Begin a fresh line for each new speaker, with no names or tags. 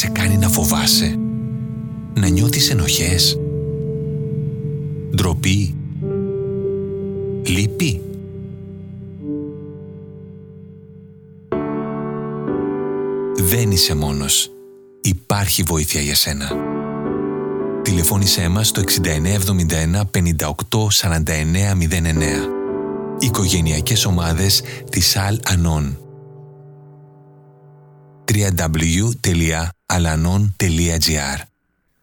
σε κάνει να φοβάσαι, να νιώθεις ενοχές, ντροπή, λύπη? Δεν είσαι μόνος. Υπάρχει βοήθεια για σένα. Τηλεφώνησέ μας στο 6971 58 49 09. Οικογενειακές ομάδες της Al-Anon. www.alanon.gr